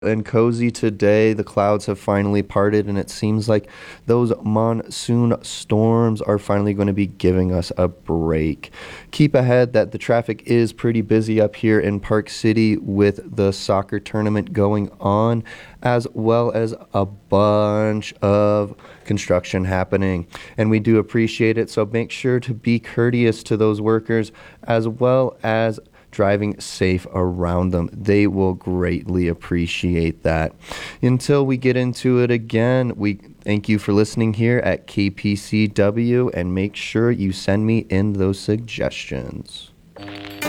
and cozy today. The clouds have finally parted, and it seems like those monsoon storms are finally going to be giving us a break. Keep ahead that the traffic is pretty busy up here in Park City with the soccer tournament going on, as well as a bunch of construction happening. And we do appreciate it, so make sure to be courteous to those workers as well as driving safe around them. They will greatly appreciate that. Until we get into it again, we thank you for listening here at KPCW, and make sure you send me in those suggestions.